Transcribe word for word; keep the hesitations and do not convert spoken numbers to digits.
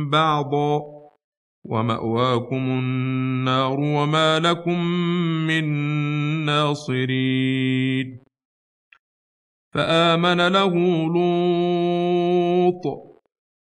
بعضا ومأواكم النار وما لكم من ناصرين فآمن له لوط